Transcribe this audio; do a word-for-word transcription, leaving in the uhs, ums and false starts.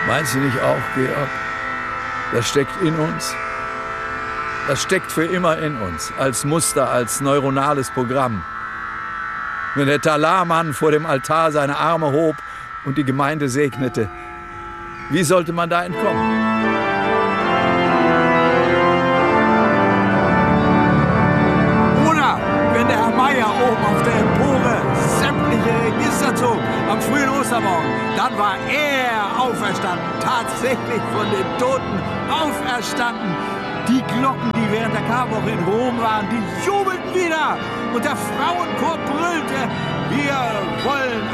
Meinst du nicht auch, Georg? Das steckt in uns. Das steckt für immer in uns, als Muster, als neuronales Programm. Wenn der Talarmann vor dem Altar seine Arme hob und die Gemeinde segnete, wie sollte man da entkommen? Oder wenn der Herr Meier oben auf der Empore sämtliche Register zog am frühen Ostermorgen, dann war er auferstanden, tatsächlich von den Toten auferstanden. Die Glocken, die während der Karwoche in Rom waren, die jubelten wieder und der Frauenchor brüllte: Wir wollen